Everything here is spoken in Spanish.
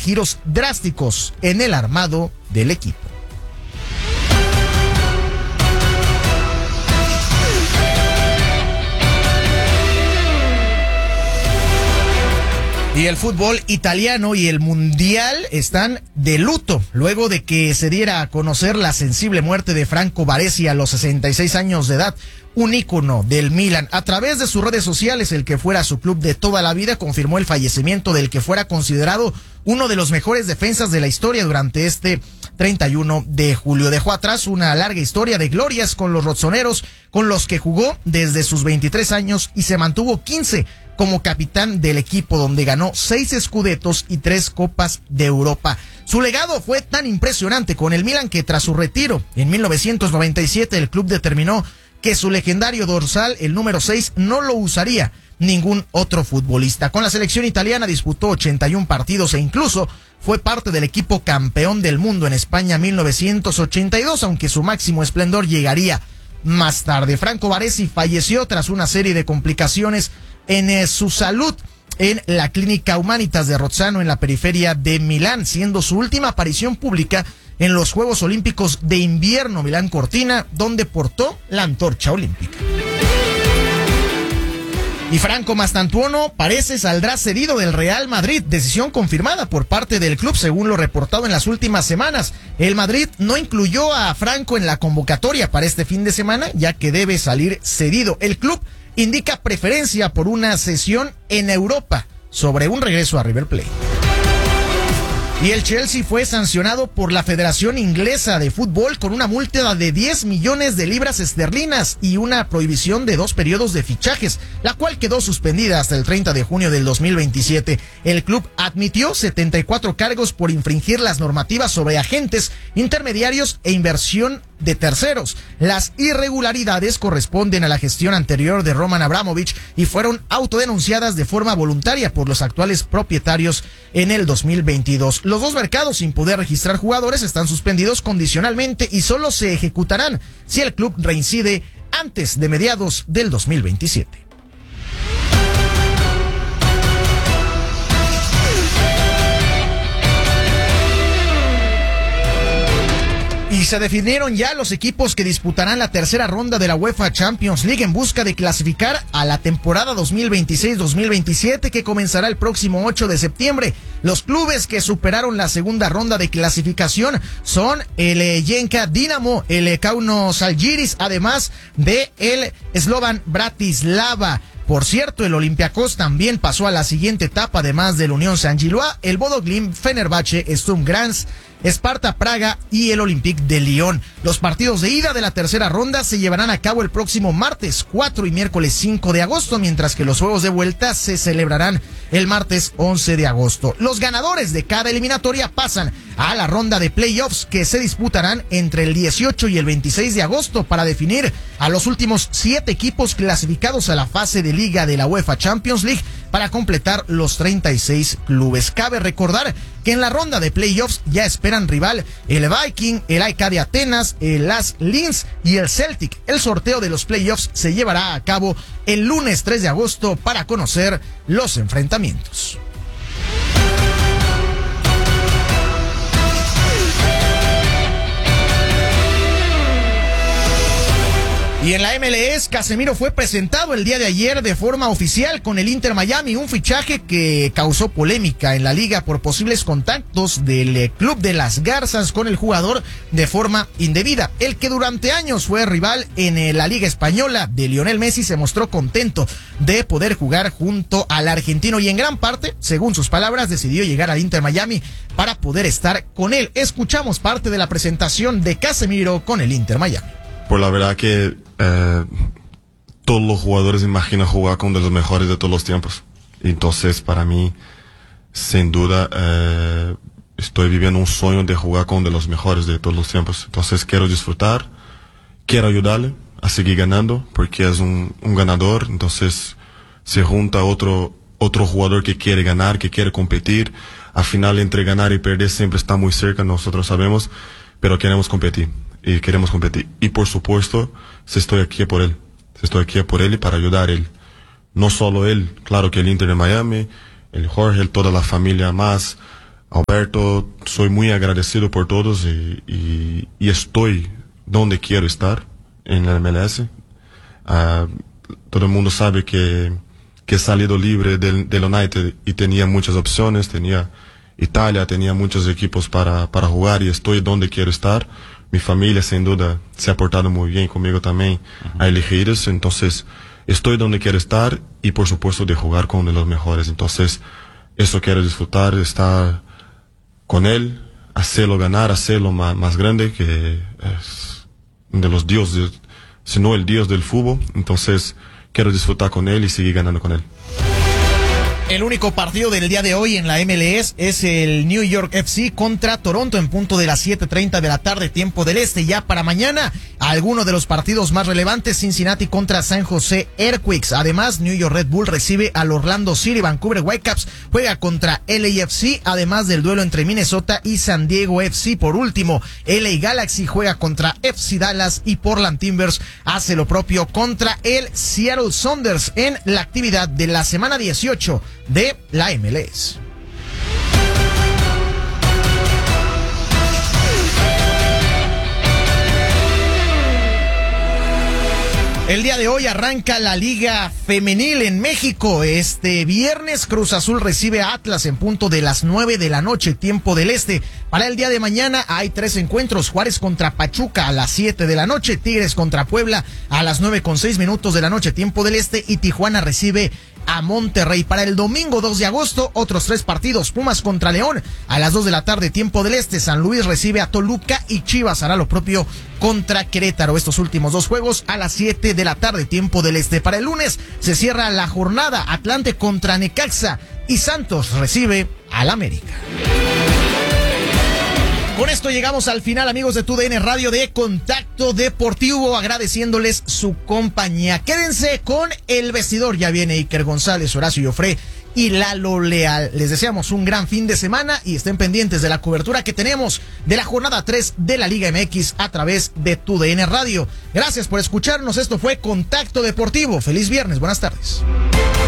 giros drásticos en el armado del equipo. Y el fútbol italiano y el mundial están de luto luego de que se diera a conocer la sensible muerte de Franco Baresi a los 66 años de edad, un ícono del Milan. A través de sus redes sociales, el que fuera su club de toda la vida confirmó el fallecimiento del que fuera considerado uno de los mejores defensas de la historia durante este 31 de julio. Dejó atrás una larga historia de glorias con los rossoneros, con los que jugó desde sus 23 años y se mantuvo 15 como capitán del equipo, donde ganó 6 Scudettos y 3 Copas de Europa. Su legado fue tan impresionante con el Milan que tras su retiro en 1997 el club determinó que su legendario dorsal, el número 6, no lo usaría ningún otro futbolista. Con la selección italiana disputó 81 partidos e incluso fue parte del equipo campeón del mundo en España 1982, aunque su máximo esplendor llegaría más tarde. Franco Baresi falleció tras una serie de complicaciones en su salud en la Clínica Humanitas de Rozzano en la periferia de Milán, siendo su última aparición pública en los Juegos Olímpicos de Invierno Milán Cortina, donde portó la antorcha olímpica. Y Franco Mastantuono parece saldrá cedido del Real Madrid, decisión confirmada por parte del club según lo reportado en las últimas semanas. El Madrid no incluyó a Franco en la convocatoria para este fin de semana, ya que debe salir cedido. El club indica preferencia por una cesión en Europa sobre un regreso a River Plate. Y el Chelsea fue sancionado por la Federación Inglesa de Fútbol con una multa de 10 millones de libras esterlinas y una prohibición de 2 periodos de fichajes, la cual quedó suspendida hasta el 30 de junio del 2027. El club admitió 74 cargos por infringir las normativas sobre agentes, intermediarios e inversión de terceros. Las irregularidades corresponden a la gestión anterior de Roman Abramovich y fueron autodenunciadas de forma voluntaria por los actuales propietarios en el 2022. Los 2 mercados sin poder registrar jugadores están suspendidos condicionalmente y solo se ejecutarán si el club reincide antes de mediados del 2027. Y se definieron ya los equipos que disputarán la tercera ronda de la UEFA Champions League en busca de clasificar a la temporada 2026-2027 que comenzará el próximo 8 de septiembre. Los clubes que superaron la segunda ronda de clasificación son el Yenka Dinamo, el Kauno Žalgiris, además de el Slovan Bratislava. Por cierto, el Olympiacos también pasó a la siguiente etapa, además del Unión Saint-Gilloise, el Bodo Glimt, Fenerbahce, Sturm Graz, Sparta Praga y el Olympique de Lyon. Los partidos de ida de la tercera ronda se llevarán a cabo el próximo martes 4 y miércoles 5 de agosto, mientras que los juegos de vuelta se celebrarán el martes 11 de agosto. Los ganadores de cada eliminatoria pasan a la ronda de playoffs que se disputarán entre el 18 y el 26 de agosto para definir a los últimos 7 equipos clasificados a la fase de liga de la UEFA Champions League para completar los 36 clubes. Cabe recordar que en la ronda de playoffs ya esperan rival el Viking, el AEK de Atenas, el AS Linz y el Celtic. El sorteo de los playoffs se llevará a cabo el lunes 3 de agosto para conocer los enfrentamientos. Y en la MLS, Casemiro fue presentado el día de ayer de forma oficial con el Inter Miami, un fichaje que causó polémica en la liga por posibles contactos del club de las Garzas con el jugador de forma indebida. El que durante años fue rival en la Liga Española de Lionel Messi se mostró contento de poder jugar junto al argentino y en gran parte, según sus palabras, decidió llegar al Inter Miami para poder estar con él. Escuchamos parte de la presentación de Casemiro con el Inter Miami. Pues la verdad que todos los jugadores imaginan jugar con uno de los mejores de todos los tiempos. Entonces, para mí, sin duda, estoy viviendo un sueño de jugar con uno de los mejores de todos los tiempos. Entonces, quiero disfrutar, quiero ayudarle a seguir ganando, porque es un ganador. Entonces, se junta otro jugador que quiere ganar, que quiere competir. Al final, entre ganar y perder siempre está muy cerca, nosotros sabemos, pero queremos competir. Y queremos competir. Y por supuesto, estoy aquí por él. Estoy aquí por él y para ayudar a él. No solo él, claro que el Inter de Miami, el Jorge, toda la familia más, Alberto, soy muy agradecido por todos y estoy donde quiero estar en la MLS. Todo el mundo sabe que he salido libre del United y tenía muchas opciones, tenía Italia, tenía muchos equipos para jugar y estoy donde quiero estar. Mi familia sin duda se ha portado muy bien conmigo también a elegir eso, entonces estoy donde quiero estar y por supuesto de jugar con uno de los mejores, entonces eso quiero disfrutar, estar con él, hacerlo ganar, hacerlo más grande, que es uno de los dioses, si no el dios del fútbol, entonces quiero disfrutar con él y seguir ganando con él. El único partido del día de hoy en la MLS es el New York FC contra Toronto en punto de las 7:30 de la tarde, tiempo del este. Ya para mañana, algunos de los partidos más relevantes: Cincinnati contra San Jose Earthquakes. Además, New York Red Bull recibe al Orlando City, Vancouver Whitecaps juega contra LAFC, además del duelo entre Minnesota y San Diego FC. Por último, LA Galaxy juega contra FC Dallas y Portland Timbers hace lo propio contra el Seattle Sounders en la actividad de la semana 18 de la MLS. El día de hoy arranca la Liga Femenil en México. Este viernes Cruz Azul recibe a Atlas en punto de las 9 de la noche, tiempo del este. Para el día de mañana hay 3 encuentros: Juárez contra Pachuca a las 7 de la noche, Tigres contra Puebla a las 9:06 de la noche, tiempo del este, y Tijuana recibe a Monterrey. Para el domingo 2 de agosto, otros 3 partidos: Pumas contra León a las 2 de la tarde, tiempo del este, San Luis recibe a Toluca y Chivas hará lo propio contra Querétaro. Estos últimos 2 juegos a las 7 de la tarde, tiempo del este. Para el lunes se cierra la jornada: Atlante contra Necaxa y Santos recibe al América. Con esto llegamos al final, amigos de TUDN Radio, de Contacto Deportivo, agradeciéndoles su compañía. Quédense con El Vestidor, ya viene Iker González, Horacio Joffre y Lalo Leal. Les deseamos un gran fin de semana y estén pendientes de la cobertura que tenemos de la jornada 3 de la Liga MX a través de TUDN Radio. Gracias por escucharnos, esto fue Contacto Deportivo. Feliz viernes, buenas tardes.